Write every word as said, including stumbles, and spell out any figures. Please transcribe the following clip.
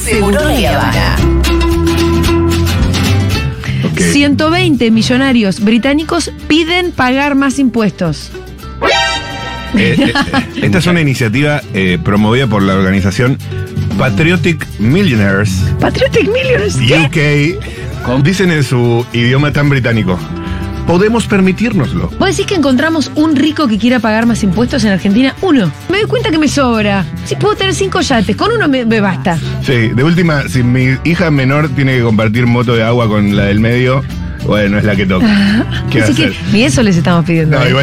Seguro La Habana. Okay. ciento veinte millonarios británicos piden pagar más impuestos. Eh, eh, esta es una iniciativa eh, promovida por la organización Patriotic Millionaires Patriotic Millionaires. U K. Dicen en su idioma tan británico: podemos permitírnoslo. ¿Vos decís que encontramos un rico que quiera pagar más impuestos en Argentina? Uno. Me doy cuenta que me sobra. Si puedo tener cinco yates, con uno me, me basta. Sí, de última, si mi hija menor tiene que compartir moto de agua con la del medio, bueno, es la que toca. ¿Qué Así que hacer? ni eso les estamos pidiendo. No, ¿eh? igual